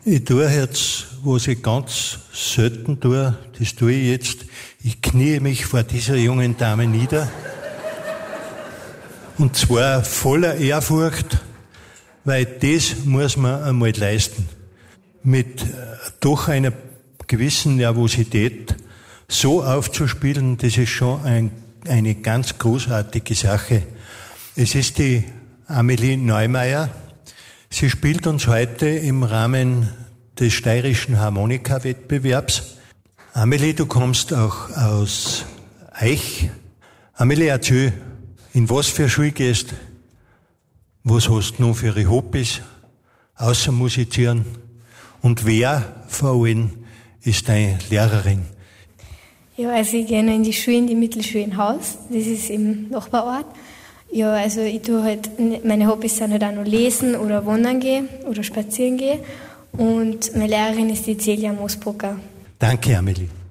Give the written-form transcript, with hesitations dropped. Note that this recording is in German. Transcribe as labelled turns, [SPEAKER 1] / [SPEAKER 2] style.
[SPEAKER 1] Ich tue jetzt, was ich ganz selten tue, das tue ich jetzt. Ich knie mich vor dieser jungen Dame nieder. Und zwar voller Ehrfurcht, weil das muss man einmal leisten. Mit doch einer gewissen Nervosität so aufzuspielen, das ist schon eine ganz großartige Sache. Es ist die Amelie Neumeier. Sie spielt uns heute im Rahmen des steirischen Harmonika-Wettbewerbs. Amelie, du kommst auch aus Eich. Amelie, erzähl, in was für Schule gehst, was hast du noch für ihre Hobbys, außer Musizieren, und wer vor allem ist deine Lehrerin?
[SPEAKER 2] Ja, also ich gehe noch in die Schule, in die Mittelschule in Haus, das ist im Nachbarort. Ja, also ich tue halt, meine Hobbys sind halt auch noch lesen oder wandern gehen oder spazieren gehen, und meine Lehrerin ist die Celia Moosbrucker.
[SPEAKER 1] Danke, Amelie.